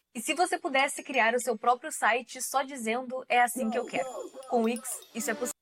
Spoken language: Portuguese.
E se você pudesse criar o seu próprio site só dizendo "é assim que eu quero"? Com o Wix, isso é possível.